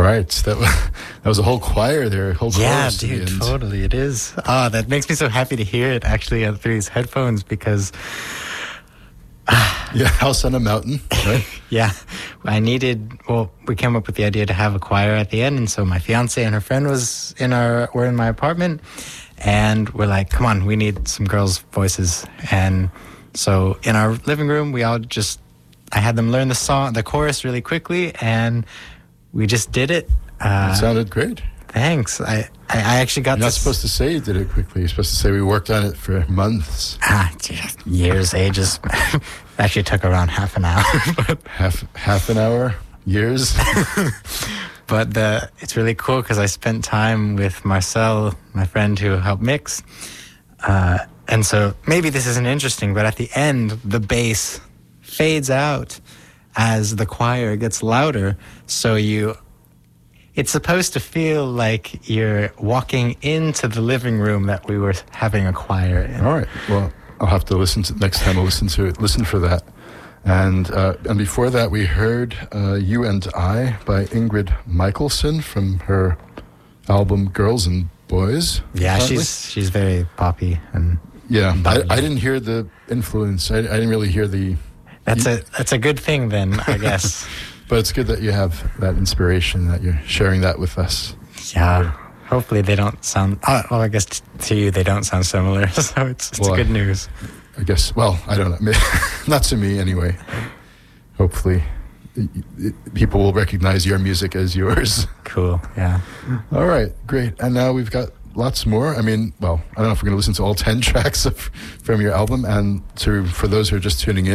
Right. That was a whole choir there, a whole chorus. Yeah, dude, totally. It is. Oh, that makes me so happy to hear it actually through these headphones because... Yeah, House on a Mountain, right? Yeah. We came up with the idea to have a choir at the end, and so my fiance and her friend were in my apartment, and we're like, come on, we need some girls' voices. And so in our living room, I had them learn the chorus really quickly, and we just did it. It sounded great. Thanks. I actually got You're not supposed to say you did it quickly. You're supposed to say we worked on it for months. Years, ages. Actually took around half an hour. half an hour? Years? But it's really cool because I spent time with Marcel, my friend who helped mix. And so maybe this isn't interesting, but at the end, the bass fades out as the choir gets louder. So it's supposed to feel like you're walking into the living room that we were having a choir in. All right. Well, I'll have to next time I'll listen for that. And before that, we heard You and I by Ingrid Michaelson from her album Girls and Boys. Yeah, apparently. she's very poppy and yeah. I didn't hear the influence. I didn't really hear the... That's a good thing then, I guess. But it's good that you have that inspiration, that you're sharing that with us. Yeah. Hopefully they don't sound... well, I guess to you they don't sound similar, so it's good news. I guess, I don't know. Not to me, anyway. Hopefully people will recognize your music as yours. Cool, yeah. All right, great. And now we've got lots more. I mean, I don't know if we're going to listen to all 10 tracks from your album. And for those who are just tuning in,